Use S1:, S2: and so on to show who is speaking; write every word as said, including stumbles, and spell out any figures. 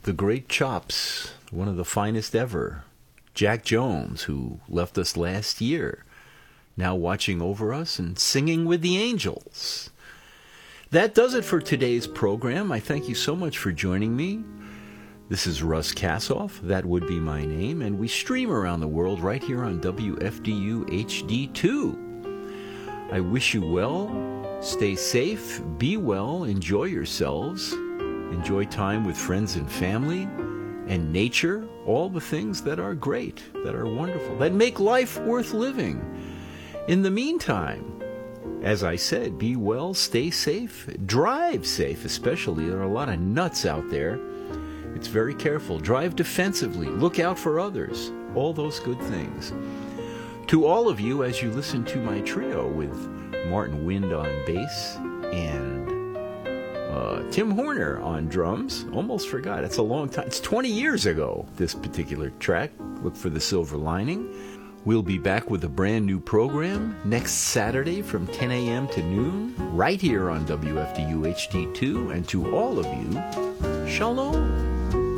S1: the great Chops, one of the finest ever, Jack Jones, who left us last year, now watching over us and singing with the angels. That does it for today's program. I thank you so much for joining me. This is Russ Kassoff, that would be my name, and we stream around the world right here on W F D U H D two. I wish you well, stay safe, be well, enjoy yourselves, enjoy time with friends and family, and nature, all the things that are great, that are wonderful, that make life worth living. In the meantime, as I said, be well, stay safe, drive safe especially. There are a lot of nuts out there. It's very careful. Drive defensively. Look out for others. All those good things. To all of you, as you listen to my trio with Martin Wind on bass and uh, Tim Horner on drums. Almost forgot. It's a long time. It's twenty years ago, this particular track. Look for the silver lining. We'll be back with a brand new program next Saturday from ten a.m. to noon, right here on W F D U H D two. And to all of you, shalom.